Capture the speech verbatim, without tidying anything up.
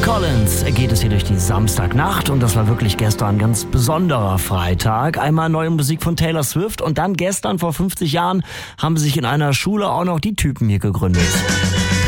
Collins geht es hier durch die Samstagnacht und das war wirklich gestern ein ganz besonderer Freitag. Einmal neue Musik von Taylor Swift und dann gestern vor fünfzig Jahren haben sich in einer Schule auch noch die Typen hier gegründet.